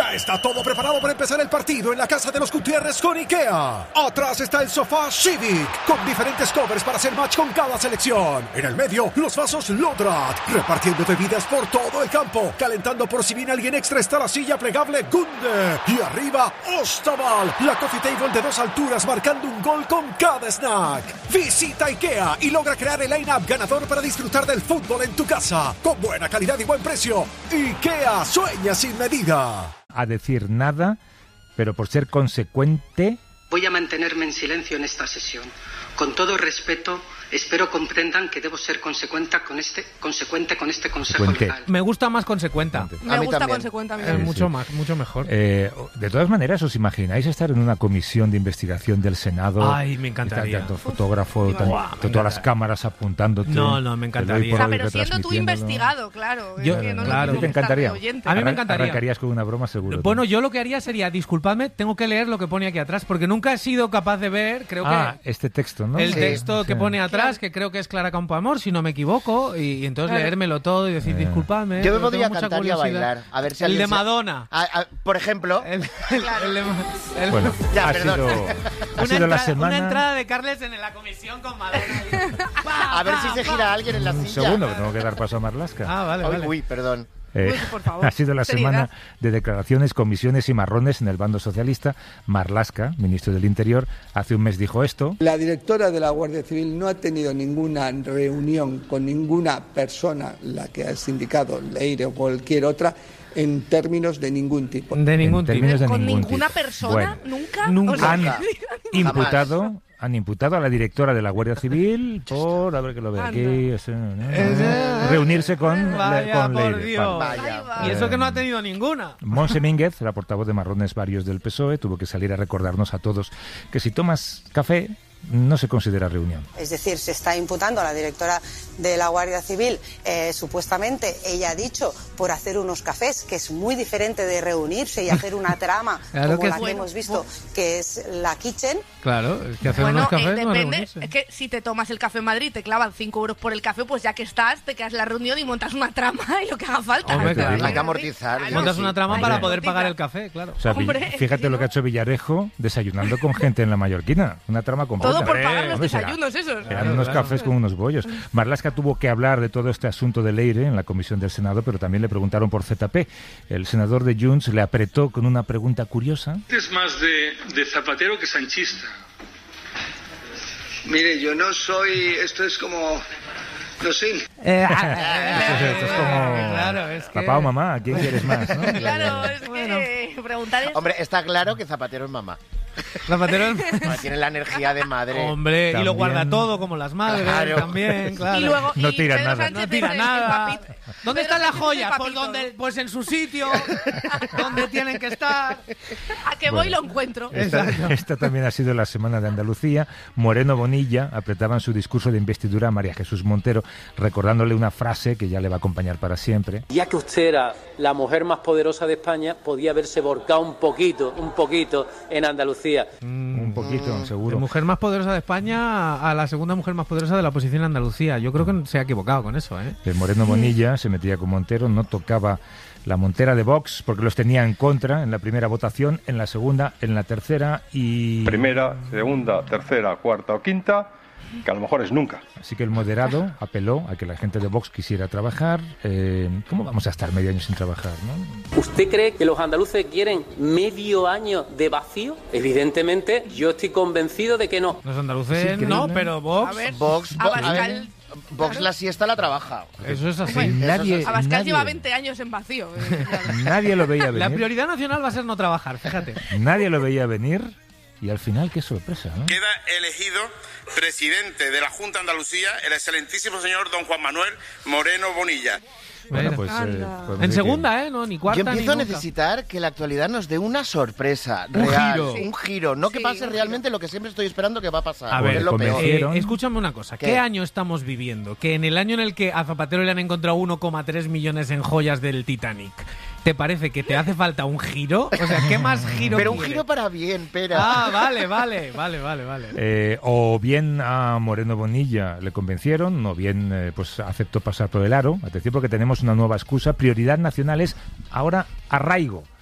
Ya está todo preparado para empezar el partido en la casa de los Gutiérrez con IKEA. Atrás está el sofá Civic, con diferentes covers para hacer match con cada selección. En el medio, los vasos Lodrat, repartiendo bebidas por todo el campo. Calentando por si viene alguien extra está la silla plegable Gunde. Y arriba, Ostaval, la coffee table de 2 alturas marcando un gol con cada snack. Visita IKEA y logra crear el line-up ganador para disfrutar del fútbol en tu casa. Con buena calidad y buen precio. IKEA, sueña sin medida. A decir nada, pero por ser consecuente... Voy a mantenerme en silencio en esta sesión. Con todo respeto, espero comprendan que debo ser consecuente con este consejo legal. Me gusta más consecuente. Me gusta consecuente a mí. Mucho mejor. De todas maneras, ¿os imagináis estar en una comisión de investigación del Senado? Ay, me encantaría. Tanto fotógrafo, todas las cámaras apuntándote. No, me encantaría. O sea, pero siendo tú investigado, claro. Claro. ¿Te encantaría? A mí me encantaría. Arrancarías con una broma, seguro. Bueno, yo lo que haría sería, disculpadme, tengo que leer lo que pone aquí atrás, porque nunca he sido capaz de ver, creo que... este texto, ¿no? El texto que pone atrás, que creo que es Clara Campoamor, si no me equivoco, y entonces leérmelo todo y decir, disculpadme. Yo me podría cantar y a bailar. A ver si el de Madonna. Por ejemplo. Bueno, ya, ha sido la semana... Una entrada de Carles en la comisión con Madonna. A ver si se gira alguien en la silla. Un segundo, que tengo que dar paso a Marlaska. Vale. Uy, perdón. Por favor, ha sido la semana de declaraciones, comisiones y marrones en el bando socialista. Marlaska, ministro del Interior, hace un mes dijo esto. La directora de la Guardia Civil no ha tenido ninguna reunión con ninguna persona, la que has indicado, Leire o cualquier otra, en términos de ningún tipo. De ningún tipo. ¿Con ninguna persona? Bueno, ¿Nunca? Han imputado a la directora de la Guardia Civil por, a ver que lo veo aquí, reunirse con Leire. Y eso que no ha tenido ninguna. Montse Mínguez, la portavoz de marrones varios del PSOE, tuvo que salir a recordarnos a todos que si tomas café no se considera reunión. Es decir, se está imputando a la directora de la Guardia Civil, supuestamente, ella ha dicho, por hacer unos cafés, que es muy diferente de reunirse y hacer una trama como la que hemos visto, que es la kitchen. Claro, es que hacer unos cafés depende, es que si te tomas el café en Madrid, te clavan 5 euros por el café, pues ya que estás, te quedas en la reunión y montas una trama y lo que haga falta. Hombre, claro, hay que amortizar. Montas una trama para poder pagar el café, claro. O sea, fíjate lo que ha hecho Villarejo desayunando con gente en la Mallorquina. Una trama completa. Todo por pagar los desayunos esos. Eran unos cafés con unos bollos. Marlaska tuvo que hablar de todo este asunto de Leire en la comisión del Senado, pero también le preguntaron por ZP. El senador de Junts le apretó con una pregunta curiosa. Es más de Zapatero que sanchista. Mire, yo no soy... Esto es como... No sé. Esto es como... Claro, es que... Papá o mamá, ¿a quién quieres más? ¿No? Claro, es que preguntar eso... Hombre, está claro que Zapatero es mamá. Zapatero tiene la energía de madre. Hombre, también. Y lo guarda todo, como las madres, también, claro. Y luego, no tira nada. No tira nada. ¿Dónde están las joyas? Pues en su sitio, donde tienen que estar. A que voy y lo encuentro. Esta también ha sido la semana de Andalucía. Moreno Bonilla apretaba en su discurso de investidura a María Jesús Montero, recordándole una frase que ya le va a acompañar para siempre. Ya que usted era la mujer más poderosa de España, podía haberse volcado un poquito en Andalucía. Un poquito, seguro. La mujer más poderosa de España a la segunda mujer más poderosa de la oposición en Andalucía. Yo creo que se ha equivocado con eso, ¿eh? El Moreno Bonilla se metía con Montero, no tocaba la montera de Vox porque los tenía en contra en la primera votación, en la segunda, en la tercera y... Primera, segunda, tercera, cuarta o quinta, que a lo mejor es nunca. Así que el moderado apeló a que la gente de Vox quisiera trabajar. ¿Cómo vamos a estar medio año sin trabajar, no? ¿Usted cree que los andaluces quieren medio año de vacío? Evidentemente, yo estoy convencido de que no. Los andaluces no, pero Vox... A ver, Abascal... Vox la siesta la trabaja. Eso es así. Abascal lleva 20 años en vacío. Nadie lo veía venir. La prioridad nacional va a ser no trabajar, fíjate. Nadie lo veía venir y al final qué sorpresa, ¿no? Queda elegido presidente de la Junta de Andalucía el excelentísimo señor don Juan Manuel Moreno Bonilla. Bueno, pues en segunda, ¿eh? No, ni cuarta. Yo empiezo ni a necesitar que la actualidad nos dé una sorpresa real, un giro, no que pase realmente lo que siempre estoy esperando que va a pasar. A ver, es lo peor. Escúchame una cosa. ¿Qué año estamos viviendo? Que en el año en el que a Zapatero le han encontrado 1,3 millones en joyas del Titanic, ¿te parece que te hace falta un giro? O sea, ¿qué más giro Pero quiere? Un giro para bien, pera. Ah, vale. O bien a Moreno Bonilla le convencieron, o bien pues aceptó pasar por el aro. Atención, porque tenemos una nueva excusa. Prioridad nacional es ahora arraigo.